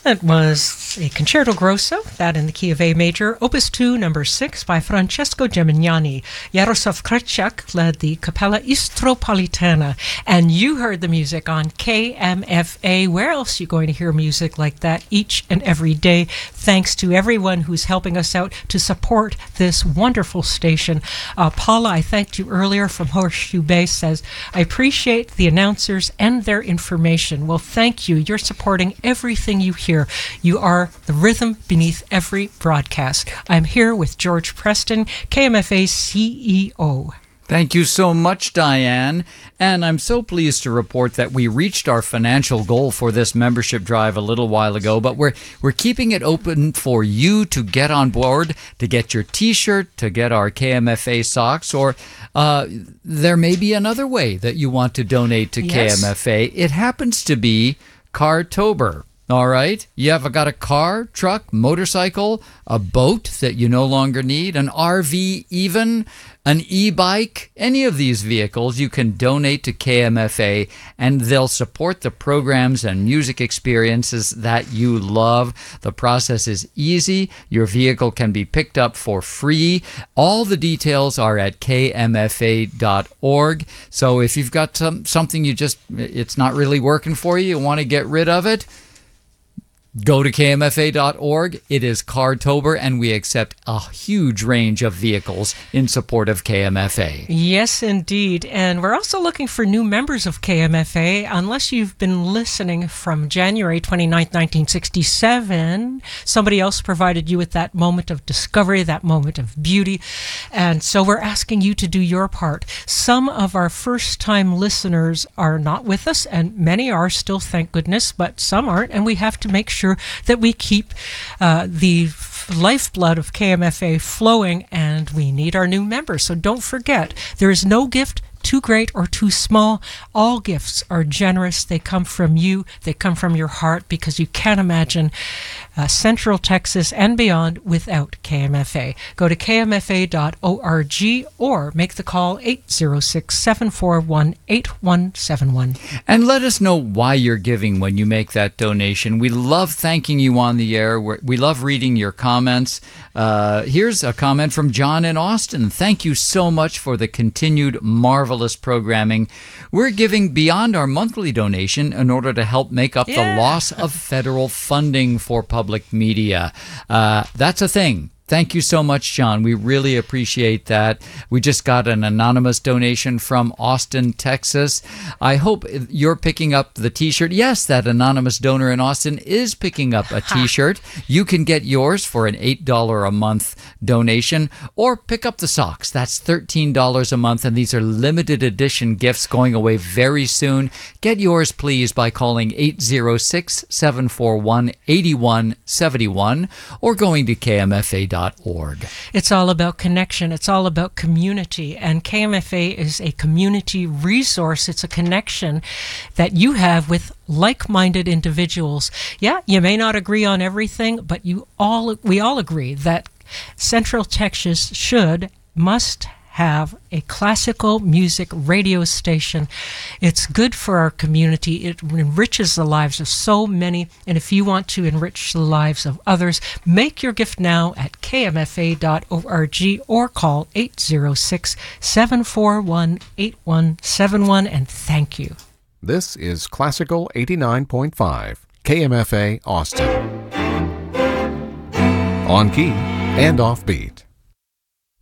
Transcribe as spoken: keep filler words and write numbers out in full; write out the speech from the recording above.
It was a concerto grosso, that in the key of A major, Opus two, number six, by Francesco Gemignani. Jaroslav Krychak led the Capella Istropolitana, and you heard the music on K M F A. Where else are you going to hear music like that each and every day? Thanks to everyone who's helping us out to support this wonderful station. Uh, Paula, I thanked you earlier from Horseshoe Bay, says, I appreciate the announcers and their information. Well, thank you. You're supporting everything you hear. You are the rhythm beneath every broadcast. I'm here with George Preston, K M F A C E O. Thank you so much, Diane. And I'm so pleased to report that we reached our financial goal for this membership drive a little while ago, but we're we're keeping it open for you to get on board, to get your t-shirt, to get our K M F A socks, or uh, there may be another way that you want to donate to yes. K M F A. It happens to be Cartober. All right, you have got a car, truck, motorcycle, a boat that you no longer need, an R V even, an e-bike, any of these vehicles you can donate to K M F A, and they'll support the programs and music experiences that you love. The process is easy. Your vehicle can be picked up for free. All the details are at K M F A dot org. So if you've got some, something you just, it's not really working for you, you want to get rid of it, go to K M F A dot org. It is Cartober, and we accept a huge range of vehicles in support of K M F A. Yes, indeed. And we're also looking for new members of K M F A. Unless you've been listening from January twenty-ninth, nineteen sixty-seven, somebody else provided you with that moment of discovery, that moment of beauty. And so we're asking you to do your part. Some of our first-time listeners are not with us, and many are still, thank goodness, but some aren't, and we have to make sure that we keep uh, the lifeblood of K M F A flowing, and we need our new members. So don't forget, there is no gift too great or too small. All gifts are generous. They come from you. They come from your heart, because you can't imagine uh, Central Texas and beyond without K M F A. Go to K M F A dot org or make the call eight zero six, seven four one, eight one seven one. And let us know why you're giving when you make that donation. We love thanking you on the air. We're, we love reading your comments. Uh, here's a comment from John in Austin. Thank you so much for the continued marvelous programming. We're giving beyond our monthly donation in order to help make up yeah. the loss of federal funding for public media. Uh, that's a thing. Thank you so much, John. We really appreciate that. We just got an anonymous donation from Austin, Texas. I hope you're picking up the t-shirt. Yes, that anonymous donor in Austin is picking up a t-shirt. You can get yours for an eight dollars a month donation, or pick up the socks. That's thirteen dollars a month, and these are limited edition gifts going away very soon. Get yours, please, by calling eight zero six, seven four one, eight one seven one or going to K M F A dot org. It's all about connection. It's all about community. And K M F A is a community resource. It's a connection that you have with like-minded individuals. Yeah, you may not agree on everything, but you all we all agree that Central Texas should, must have a classical music radio station. It's good for our community. It enriches the lives of so many. And if you want to enrich the lives of others, make your gift now at K M F A dot org or call eight zero six, seven four one, eight one seven one, and thank you. This is Classical eighty-nine point five, K M F A Austin. On key and offbeat.